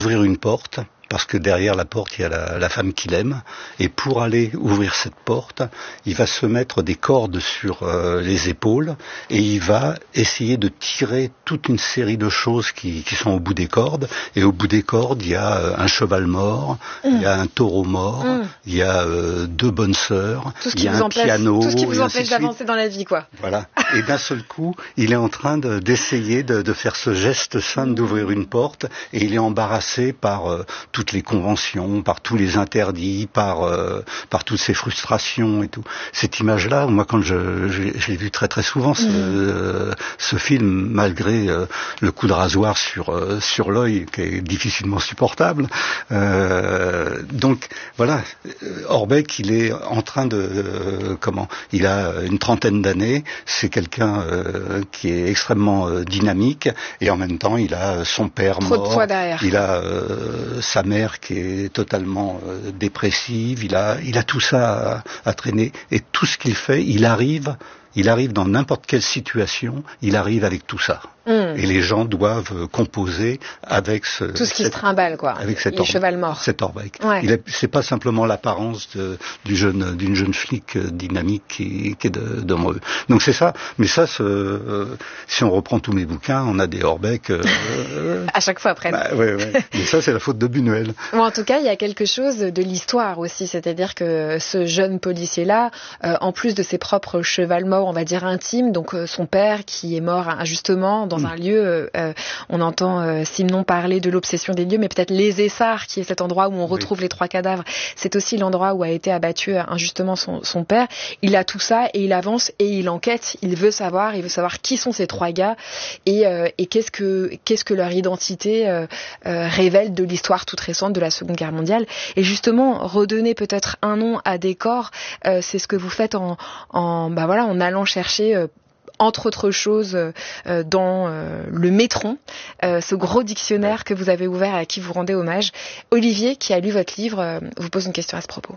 ouvrir une porte, parce que derrière la porte, il y a la femme qu'il aime, et pour aller ouvrir cette porte, il va se mettre des cordes sur les épaules, et il va essayer de tirer toute une série de choses qui sont au bout des cordes, et au bout des cordes, il y a un cheval mort, il y a un taureau mort, il y a deux bonnes sœurs, il y a un piano, tout ce qui vous empêche d'avancer dans la vie, quoi. Voilà. Et d'un seul coup, il est en train d'essayer de faire ce geste simple d'ouvrir une porte, et il est embarrassé par toutes les conventions, par tous les interdits, par toutes ces frustrations et tout. Cette image-là, moi, quand je l'ai vu très très souvent, ce film, malgré le coup de rasoir sur l'œil, qui est difficilement supportable. Donc voilà, Orbeck, il est en train il a une trentaine d'années, c'est quelqu'un qui est extrêmement dynamique, et en même temps, il a son père mort, trop de poids derrière. Il a sa mère qui est totalement dépressive, il a tout ça à traîner, et tout ce qu'il fait, il arrive dans n'importe quelle situation, il arrive avec tout ça. Et les gens doivent composer avec tout ce qui se trimballe, quoi. Avec les chevals morts. Cet Orbeck. Ouais. C'est pas simplement l'apparence d'une jeune flic dynamique qui est devant eux. Donc c'est ça. Mais ça, si on reprend tous mes bouquins, on a des Orbeck. À chaque fois, presque. Ouais. Mais ça, c'est la faute de Buñuel. Bon, en tout cas, il y a quelque chose de l'histoire aussi, c'est-à-dire que ce jeune policier-là, en plus de ses propres chevals morts, on va dire intimes, donc son père qui est mort injustement dans un lieu, on entend Simenon parler de l'obsession des lieux, mais peut-être les Essarts, qui est cet endroit où on retrouve les 3 cadavres, c'est aussi l'endroit où a été abattu injustement son père. Il a tout ça et il avance et il enquête, il veut savoir qui sont ces 3 gars et qu'est-ce que leur identité révèle de l'histoire toute récente de la Seconde Guerre mondiale. Et justement, redonner peut-être un nom à des corps, c'est ce que vous faites en allant chercher entre autres choses dans le Métron, ce gros dictionnaire que vous avez ouvert et à qui vous rendez hommage. Olivier, qui a lu votre livre, vous pose une question à ce propos.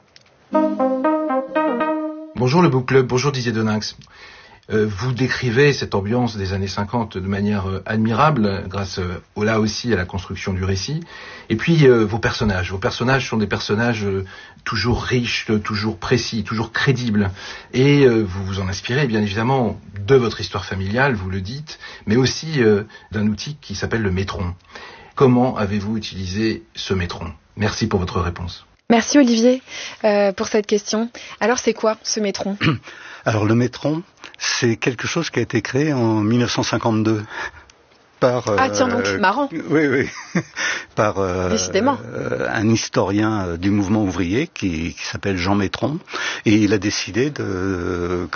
Bonjour le Book Club, bonjour Didier Deninx. Vous décrivez cette ambiance des années 50 de manière admirable, grâce là aussi à la construction du récit. Et puis vos personnages sont des personnages toujours riches, toujours précis, toujours crédibles. Et vous vous en inspirez bien évidemment de votre histoire familiale, vous le dites, mais aussi d'un outil qui s'appelle le métron. Comment avez-vous utilisé ce métron ? Merci pour votre réponse. Merci Olivier pour cette question. Alors c'est quoi ce métron ? Alors le métron, c'est quelque chose qui a été créé en 1952 par... tiens donc, marrant. Oui, par décidément. Un historien du mouvement ouvrier qui s'appelle Jean Métron, et il a décidé de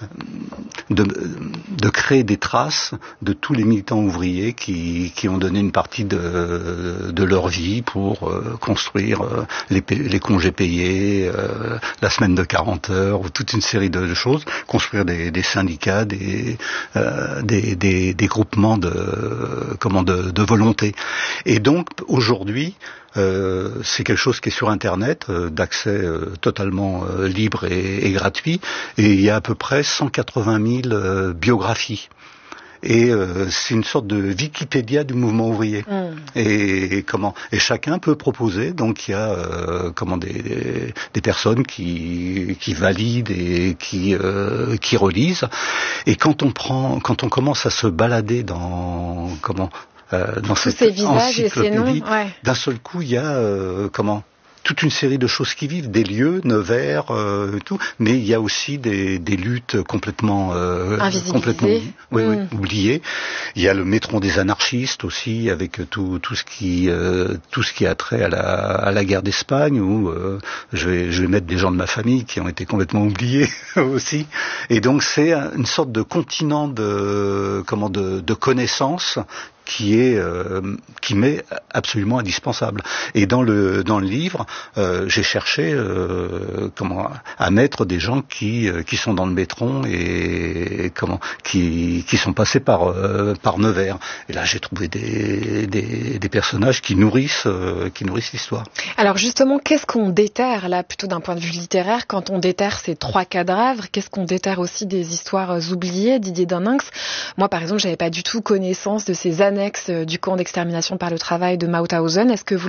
créer des traces de tous les militants ouvriers qui ont donné une partie de leur vie pour construire les congés payés, la semaine de 40 heures, ou toute une série de choses, construire des syndicats, des groupements de volonté. Et donc aujourd'hui, c'est quelque chose qui est sur Internet, d'accès totalement libre et gratuit, et il y a à peu près 180 000 biographies. Et c'est une sorte de Wikipédia du mouvement ouvrier. Et chacun peut proposer. Donc il y a des personnes qui valident et qui relisent. Et quand on commence à se balader dans tous ces visages et ces noms, d'un seul coup il y a toute une série de choses qui vivent, des lieux, Nevers, tout, mais il y a aussi des luttes complètement oubliées. Il y a le métron des anarchistes aussi, avec tout ce qui a trait à la guerre d'Espagne, où je vais mettre des gens de ma famille qui ont été complètement oubliés aussi. Et donc c'est une sorte de continent de connaissances qui m'est absolument indispensable. Et dans le livre, j'ai cherché à mettre des gens qui sont dans le métron et qui sont passés par Nevers. Et là, j'ai trouvé des personnages qui nourrissent l'histoire. Alors justement, qu'est-ce qu'on déterre là, plutôt d'un point de vue littéraire, quand on déterre ces 3 cadavres? Qu'est-ce qu'on déterre aussi des histoires oubliées, Didier Deninx? Moi, par exemple, j'avais pas du tout connaissance de ces annexes du camp d'extermination par le travail de Mauthausen. Est-ce que vous